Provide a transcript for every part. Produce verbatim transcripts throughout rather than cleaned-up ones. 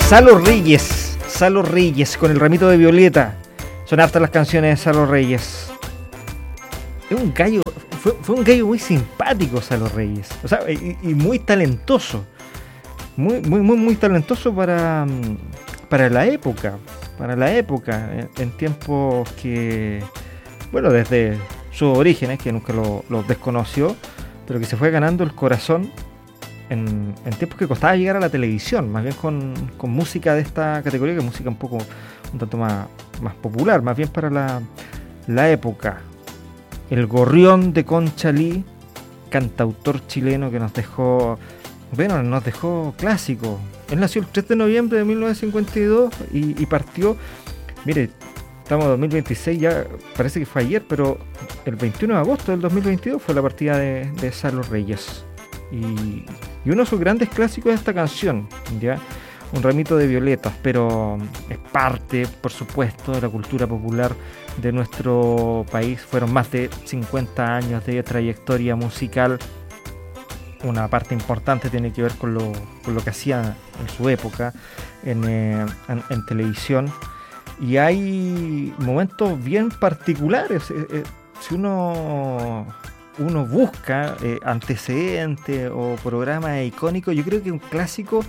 Salo Reyes, Salo Reyes con el ramito de violeta. Son hartas las canciones de Salo Reyes. Es un gallo, fue, fue un gallo muy simpático Salo Reyes, o sea, y, y muy talentoso, muy, muy, muy, muy talentoso para, para la época, para la época, en, en tiempos que, bueno, desde sus orígenes, que nunca lo, lo desconoció, pero que se fue ganando el corazón en, en tiempos que costaba llegar a la televisión, más bien con, con música de esta categoría, que es música un poco, un tanto más, más popular, más bien para la, la época. El Gorrión de Conchalí, cantautor chileno que nos dejó, bueno, nos dejó clásico. Él nació el tres de noviembre de mil novecientos cincuenta y dos y, y partió, mire, estamos en dos mil veintiséis, ya parece que fue ayer, pero el veintiuno de agosto del dos mil veintidós fue la partida de, de Salo Reyes. Y, y uno de sus grandes clásicos es esta canción, ¿ya? Un ramito de violetas, pero es parte, por supuesto, de la cultura popular de nuestro país. Fueron más de cincuenta años de trayectoria musical. Una parte importante tiene que ver con lo, con lo que hacía en su época en, eh, en, en televisión. Y hay momentos bien particulares. Eh, eh, si uno... uno busca eh, antecedentes o programas icónicos, yo creo que un clásico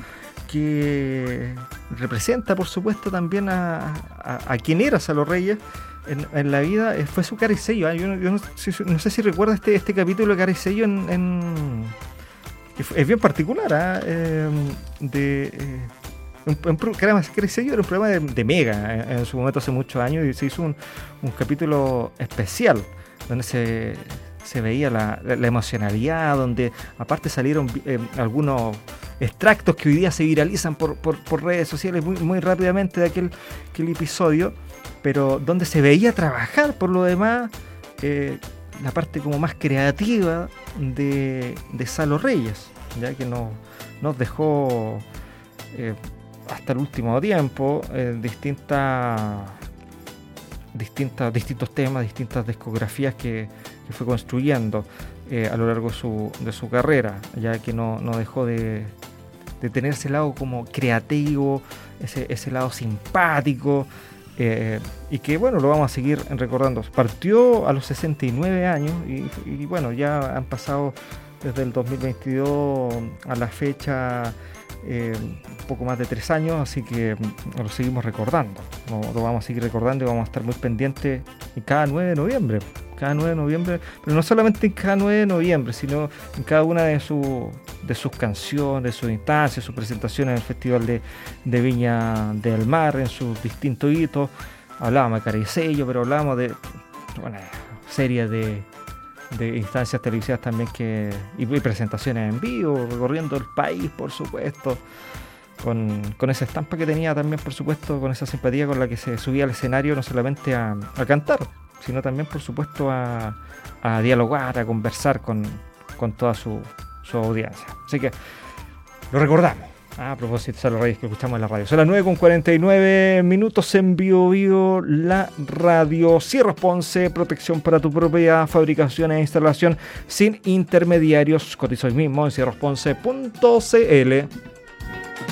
que representa, por supuesto, también a, a, a quien era Salo Reyes en, en la vida, eh, fue su Cara y Sello. ¿eh? Yo, no, yo no, si, no sé si recuerdas este, este capítulo de Cara y Sello, en, en, es bien particular, ¿eh? Eh, de... Eh, Un, un programa, Cara y Sello era un programa de, de Mega en, en su momento, hace muchos años, y se hizo un, un capítulo especial donde se... se veía la, la, la emocionalidad, donde aparte salieron eh, algunos extractos que hoy día se viralizan por, por, por redes sociales muy, muy rápidamente de aquel, aquel episodio, pero donde se veía trabajar por lo demás eh, la parte como más creativa de, de Salo Reyes, ya que nos, nos dejó eh, hasta el último tiempo eh, distintas distintas distintos temas, distintas discografías que que fue construyendo eh, a lo largo de su, de su carrera, ya que no, no dejó de, de tener ese lado como creativo, ese, ese lado simpático, eh, y que bueno, lo vamos a seguir recordando. Partió a los sesenta y nueve años y, y bueno, ya han pasado desde el dos mil veintidós a la fecha eh, un poco más de tres años, así que lo seguimos recordando, lo, lo vamos a seguir recordando y vamos a estar muy pendientes en cada nueve de noviembre. Cada nueve de noviembre, pero no solamente en cada nueve de noviembre, sino en cada una de, su, de sus canciones, de sus instancias, sus presentaciones en el Festival de, de Viña del Mar, en sus distintos hitos. Hablábamos de Cara y Sello, pero hablábamos de una serie de, de instancias televisivas también que, y, y presentaciones en vivo, recorriendo el país, por supuesto, con, con esa estampa que tenía también, por supuesto, con esa simpatía con la que se subía al escenario, no solamente a, a cantar, sino también, por supuesto, a, a dialogar, a conversar con, con toda su, su audiencia. Así que lo recordamos. Ah, a propósito de Salo Reyes, que escuchamos en la radio. Son las nueve con cuarenta y nueve minutos en Bio Bio, la radio. Cierros Ponce, protección para tu propiedad, fabricación e instalación sin intermediarios. Cotiza hoy mismo en cierros ponce punto c l.